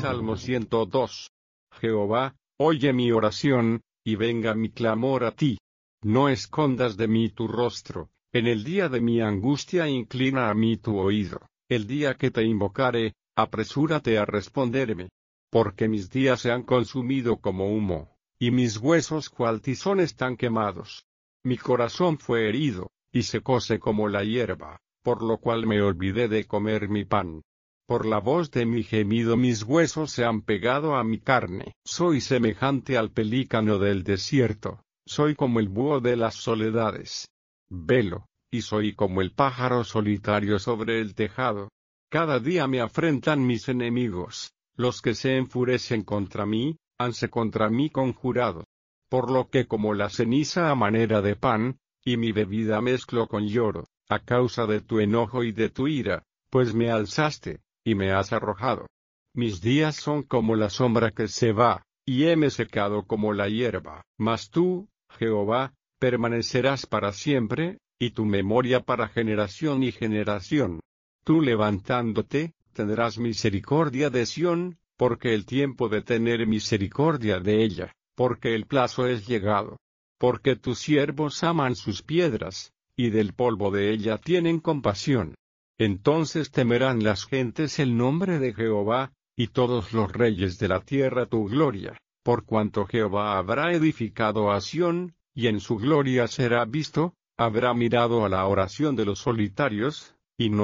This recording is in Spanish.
Salmo 102. Jehová, oye mi oración, y venga mi clamor a ti. No escondas de mí tu rostro, en el día de mi angustia inclina a mí tu oído. El día que te invocare, apresúrate a responderme. Porque mis días se han consumido como humo, y mis huesos cual tizón están quemados. Mi corazón fue herido, y secóse como la hierba, por lo cual me olvidé de comer mi pan. Por la voz de mi gemido mis huesos se han pegado a mi carne. Soy semejante al pelícano del desierto, soy como el búho de las soledades. Velo, y soy como el pájaro solitario sobre el tejado. Cada día me afrentan mis enemigos, los que se enfurecen contra mí, hanse contra mí conjurado. Por lo que como la ceniza a manera de pan, y mi bebida mezclo con lloro, a causa de tu enojo y de tu ira, pues me alzaste, y me has arrojado. Mis días son como la sombra que se va, y heme secado como la hierba. Mas tú, Jehová, permanecerás para siempre, y tu memoria para generación y generación. Tú levantándote, tendrás misericordia de Sión, porque el tiempo de tener misericordia de ella, porque el plazo es llegado. Porque tus siervos aman sus piedras, y del polvo de ella tienen compasión. Entonces temerán las gentes el nombre de Jehová, y todos los reyes de la tierra tu gloria, por cuanto Jehová habrá edificado a Sión, y en su gloria será visto, habrá mirado a la oración de los solitarios, y no